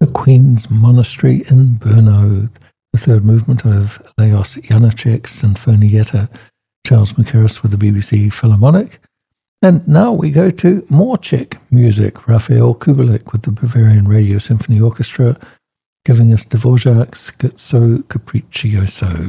the Queen's Monastery in Brno, the third movement of Leos Janáček's Sinfonietta, Charles Mackerras with the BBC Philharmonic. And now we go to more Czech music, Rafael Kubelik with the Bavarian Radio Symphony Orchestra, giving us Dvořák's Scherzo Capriccioso.